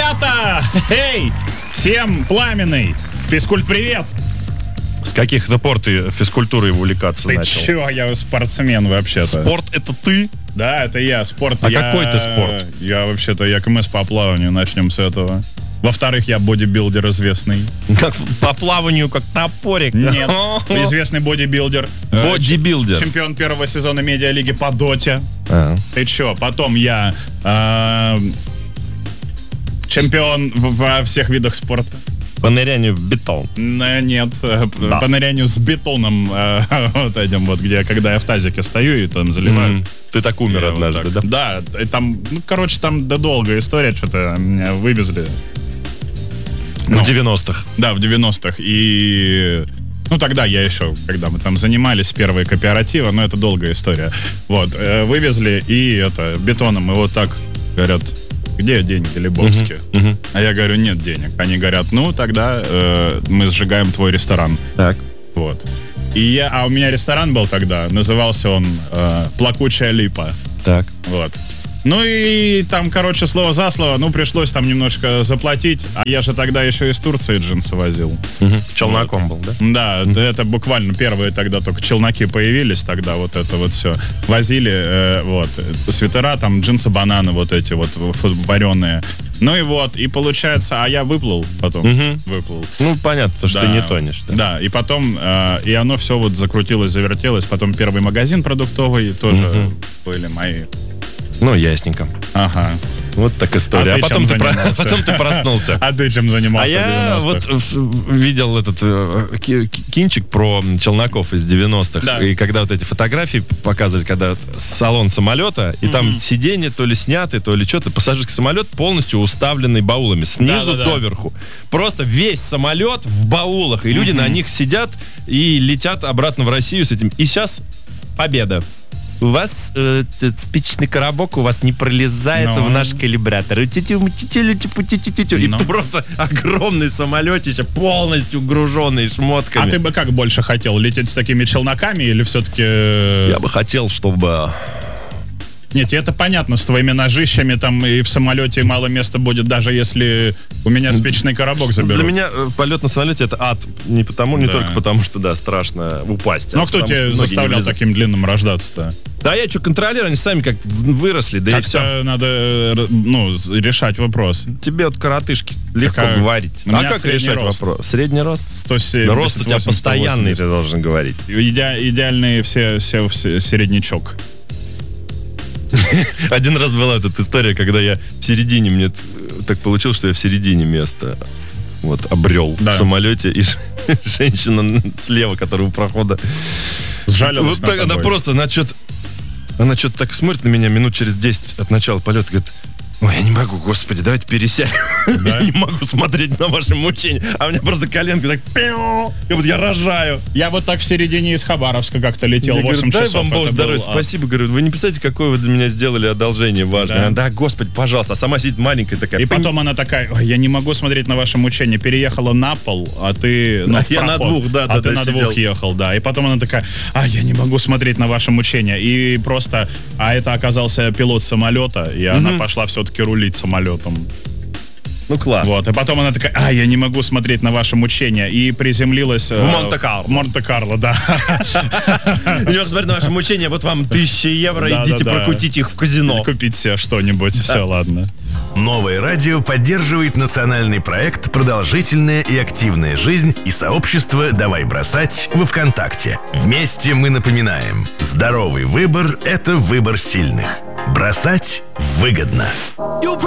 Ребята! Эй! Всем пламенный! Физкульт-привет! С каких-то пор ты физкультурой увлекаться Ты начал? чё? Я спортсмен вообще-то. Спорт — это ты? Да, это я. Спорт. А какой ты спорт? Я вообще-то КМС по плаванию. Начнем с этого. Во-вторых, я бодибилдер известный. Как по плаванию, как топорик? Нет. Известный бодибилдер. Бодибилдер. Чемпион первого сезона медиалиги по доте. Ты чё? Потом я чемпион во всех видах спорта. По нырянию в бетон. Нет, Да. по нырянию с бетоном, вот этим вот, где, когда я в тазике стою и там заливаю. Ты так умер Я однажды, вот да? так. Да, и там, там долгая история, что-то меня вывезли. В 90-х. Да, в 90-х. И тогда я еще, когда мы там занимались, первые кооперативы, но это долгая история. Вот, вывезли и бетоном, и вот так говорят: где деньги, Лебовски? А я говорю: нет денег. Они говорят: тогда мы сжигаем твой ресторан. Так. Вот. А у меня ресторан был тогда, назывался он «Плакучая липа». Так. Вот. И там, слово за слово, пришлось там немножко заплатить. А я же тогда еще из Турции джинсы возил. Челноком был, да? Да, это буквально первые тогда только челноки появились, тогда вот это вот все. Возили, свитера, там джинсы-бананы вот эти вот вареные. И получается, я выплыл потом. Выплыл. Понятно, потому что ты не тонешь. Да, и потом, и оно все вот закрутилось, завертелось. Потом первый магазин продуктовый тоже были мои. Ясненько. Ага. Вот так история. А потом ты проснулся. А ты чем занимался? А я в 90-х? видел этот кинчик про челноков из 90-х. Да. И когда вот эти фотографии показывали, когда салон самолета, и там сиденье то ли сняты, то ли что-то, пассажирский самолет полностью уставленный баулами. Снизу доверху. Просто весь самолет в баулах. И люди на них сидят и летят обратно в Россию с этим. И сейчас победа. У вас спичечный коробок у вас не пролезает в наш калибратор. И просто огромный самолетище, полностью груженный шмотками. А ты бы как больше хотел? Лететь с такими челноками или все-таки... Я бы хотел, чтобы... Нет, это понятно, с твоими ножищами там и в самолете мало места будет, даже если у меня спичечный коробок заберут. Для меня полет на самолете — это ад. Не только потому, что, страшно упасть. Кто тебя заставлял таким длинным рождаться-то? Да я что, контролирую, они сами как выросли, да и все. Как-то надо, решать вопрос. Тебе вот коротышки легко говорить. У меня как решать вопрос? Средний рост? 170, рост у тебя постоянный, 180. ты должен говорить. Идеальный все середнячок. Один раз была эта история, когда я в середине, мне так получилось, что я в середине места обрел в самолете, и женщина слева, которая у прохода сжалилась над тобой. Она просто, она что-то так смотрит на меня минут через 10 от начала полета, говорит: ой, я не могу, господи, давайте пересядем. Я не могу смотреть на ваши мучения. А у меня просто коленка так, как будто я рожаю. Я вот так в середине из Хабаровска как-то летел, я 8 говорю: часов. дай вам Бог здоровья, спасибо. Говорю: вы не представляете, какое вы для меня сделали одолжение важное. Да, господи, пожалуйста. А сама сидит маленькая такая. И потом она такая: ой, я не могу смотреть на ваше мучение. Переехала на пол, а ты я на двух, ты на двух ехал, да. И потом она такая: я не могу смотреть на ваше мучение. И просто, это оказался пилот самолета, и она пошла все-таки рулить самолетом. Класс. Вот, и потом она такая: я не могу смотреть на ваше мучение. И приземлилась... В Монте-Карло. В Монте-Карло, да. Не могу смотреть на ваше мучение, вот вам 1000 евро, идите прокутите их в казино. Купить себе что-нибудь, все, ладно. Новое радио поддерживает национальный проект «Продолжительная и активная жизнь» и сообщество «Давай бросать» во ВКонтакте. Вместе мы напоминаем: здоровый выбор – это выбор сильных. Бросать выгодно.